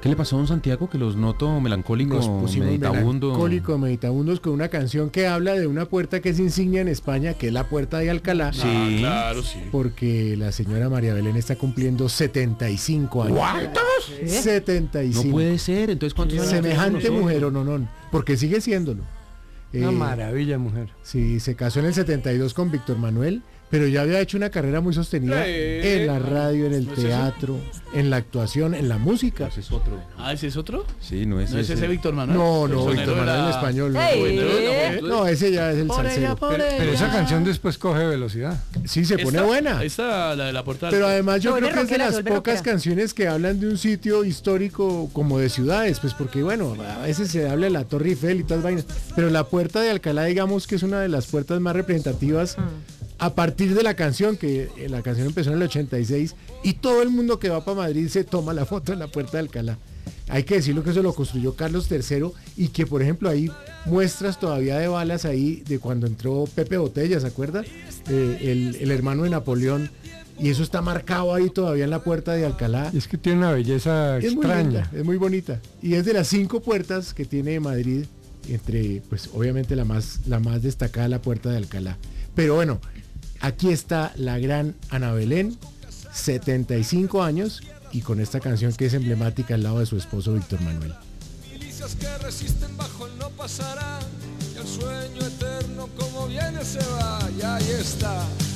¿Qué le pasó a don Santiago? Que los noto melancólico, Nos pusimos meditabundo. meditabundos con una canción que habla de una puerta que es insignia en España, que es la Puerta de Alcalá. Sí. Claro, sí. Porque la señora María Belén está cumpliendo 75 años. ¿Cuántos? 75. No puede ser. Entonces, ¿cuántos años Semejante tenemos mujer nosotros? o no, porque sigue siéndolo. Una maravilla, mujer. Sí, se casó en el 72 con Víctor Manuel, pero ya había hecho una carrera muy sostenida en la radio, en el ¿No es teatro, en la actuación, en la música. Ese es otro. Ah, ¿ese es otro? Sí, no es ¿No es ese Víctor Manuel? No, El Víctor sonero Manuel era- en español. ¡Ey! No, ese ya es el salsero. Pero esa canción después coge velocidad. Sí, se pone buena. Esta, la de la portada. Pero además yo Se creo vuelve que es de rockera, las se vuelve pocas rockera. canciones que hablan de un sitio histórico como de ciudades, pues porque bueno, a veces se habla de la Torre Eiffel y todas vainas, pero la Puerta de Alcalá digamos que es una de las puertas más representativas a partir de la canción, que la canción empezó en el 86 y todo el mundo que va para Madrid se toma la foto en la Puerta de Alcalá. Hay que decirlo que eso lo construyó Carlos III y que por ejemplo hay muestras todavía de balas ahí de cuando entró Pepe Botella, ¿se acuerda? El hermano de Napoleón. Y eso está marcado ahí todavía en la Puerta de Alcalá. Y es que tiene una belleza Es muy extraña. linda, es muy bonita. Y es de las 5 puertas que tiene Madrid, entre, pues obviamente la más destacada, la Puerta de Alcalá. Pero bueno, aquí está la gran Ana Belén, 75 años, y con esta canción que es emblemática al lado de su esposo Víctor Manuel. Milicias que resisten bajo el no pasará, y el sueño eterno como viene se va, y ahí está.